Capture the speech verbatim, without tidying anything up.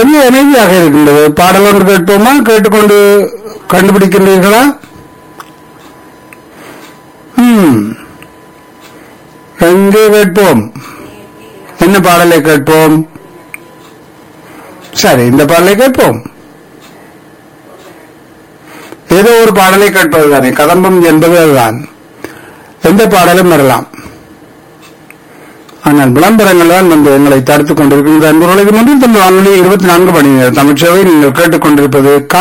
பெரிய அமைதியாக இருக்கின்றது. பாடல் ஒன்று கேட்போமா? கேட்டுக்கொண்டு கண்டுபிடிக்கின்றீர்களா? ம் எங்கே கேட்போம்? என்ன பாடலை கேட்போம்? சரி, இந்த பாடலை கேட்போம். ஏதோ ஒரு பாடலை கேட்பதுதானே, கதம்பம் என்பது அதுதான். எந்த பாடலும் வரலாம். ஆனால் விளம்பரங்கள் தான் வந்து எங்களை தடுத்துக் கொண்டிருக்கின்ற அன்புகளுக்கு முன்பு வானொலி இருபத்தி நான்கு மணி நேரம் தமிழ்ச்சேவை நீங்கள் கேட்டுக் கொண்டிருப்பது